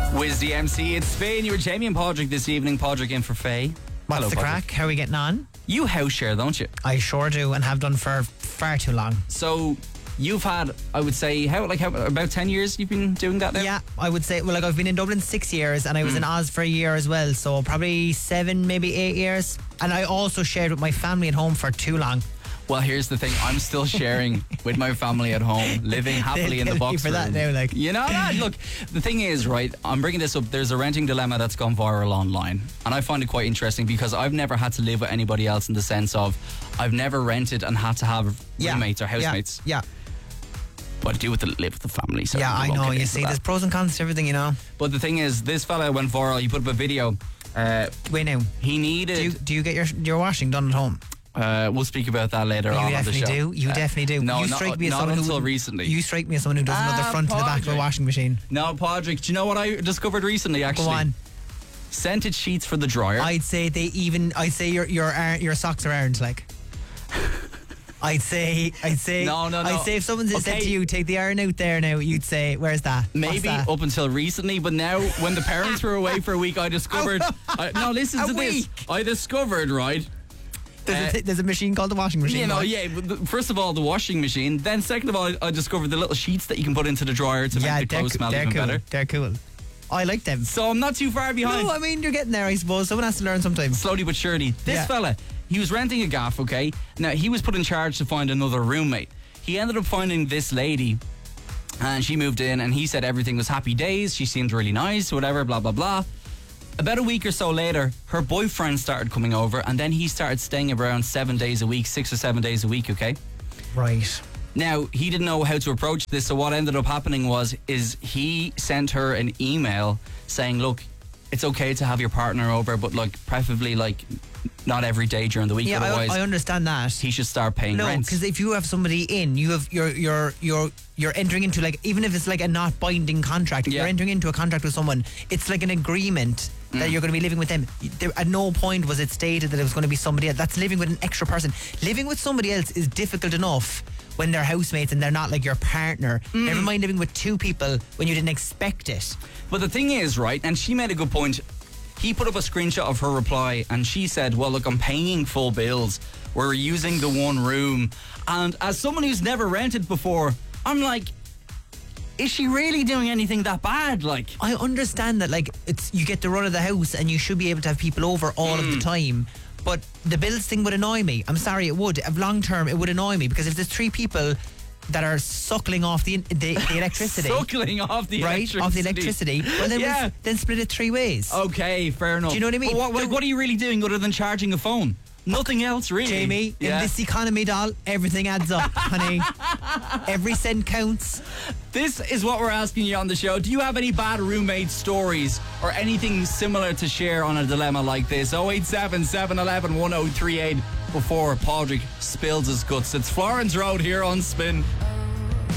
Wiz the MC, it's Spain. You were Jamie and Padraig this evening. Padraig in for Faye. What's Hello, the Padraig. crack? How are we getting on? You house share, don't you? I sure do, and have done for far too long. So you've had, I would say, how about 10 years you've been doing that now? Yeah, I would say, I've been in Dublin 6 years, and I was in Oz for a year as well, so probably 7, maybe 8 years. And I also shared with my family at home for too long. Well, here's the thing. I'm still sharing with my family at home, living happily in the box for that room. now, like. You know that? Look, the thing is, right, I'm bringing this up. There's a renting dilemma that's gone viral online. And I find it quite interesting because I've never had to live with anybody else in the sense of I've never rented and had to have roommates or housemates. Yeah. But I do live with the family. So Yeah, I won't know. get You into see, that. there's pros and cons to everything, you know. But the thing is, this fella went viral. He put up a video. Wait now. He needed... Do you get your washing done at home? We'll speak about that later on the show. You definitely do. No, you strike me as not someone until who, recently. You strike me as someone who doesn't know the front to the back of a washing machine. No, Padraig, do you know what I discovered recently, actually? Go on. Scented sheets for the dryer. I'd say your socks are ironed, like. I'd say No. I'd say if someone said Okay. to you, take the iron out there now, you'd say, where's that? What's Maybe that? up until recently, but now when the parents were away for a week, I discovered... listen to this. week? I discovered, right... There's a machine called the washing machine. You know, right? yeah. But first of all, the washing machine. Then, second of all, I discovered the little sheets that you can put into the dryer to make the clothes smell they're even cool. better. They're cool. I like them. So I'm not too far behind. No, I mean, you're getting there, I suppose. Someone has to learn sometimes. Slowly but surely. This Yeah. fella, he was renting a gaff, okay? Now, he was put in charge to find another roommate. He ended up finding this lady, and she moved in, and he said everything was happy days. She seemed really nice, whatever, blah, blah, blah. About a week or so later, her boyfriend started coming over, and then he started staying around 7 days a week, 6 or 7 days a week, okay? Right. Now, he didn't know how to approach this, so what ended up happening is he sent her an email saying, look, it's okay to have your partner over, but like preferably like not every day during the week. Yeah, otherwise I understand that. he should start paying No, rent. because if you have somebody in, you're entering into, like, even if it's like a not binding contract, if Yeah. you're entering into a contract with someone, it's like an agreement that you're going to be living with them. At no point was it stated that it was going to be somebody else. That's living with an extra person. Living with somebody else is difficult enough when they're housemates and they're not like your partner. Never mind living with two people when you didn't expect it. But the thing is, right, and she made a good point. He put up a screenshot of her reply, and she said, well, look, I'm paying full bills. We're using the one room. And as someone who's never rented before, I'm like, is she really doing anything that bad? Like, I understand that, like, it's you get the run of the house and you should be able to have people over all of the time. But the bills thing would annoy me. I'm sorry, it would. Long term, it would annoy me, because if there's 3 people that are suckling off the electricity, suckling off the right, electricity. off the electricity, well then, Yeah. then split it 3 ways. Okay, fair enough. Do you know what I mean? But what are you really doing other than charging a phone? Nothing else, really. Jamie, Yeah. in this economy, doll, everything adds up, honey. Every cent counts. This is what we're asking you on the show. Do you have any bad roommate stories or anything similar to share on a dilemma like this? 087 711 1038 before Padraig spills his guts. It's Florence Road here on Spin.